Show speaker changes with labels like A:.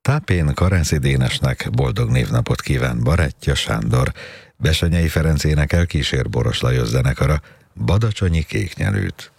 A: Tápén Karenszi Dénesnek boldog névnapot kíván barátja Sándor. Bessenyei Ferenc énekel, kísér Boros Lajos zenekara Badacsonyi Kéknyelűt.